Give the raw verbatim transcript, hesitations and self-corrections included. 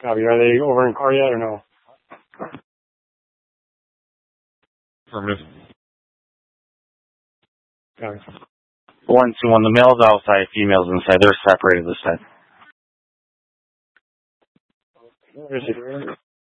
Copy. Are they over in car yet or no? Affirmative. Copy. One, two, one. The male's outside, female's inside. They're separated this side. Where is it?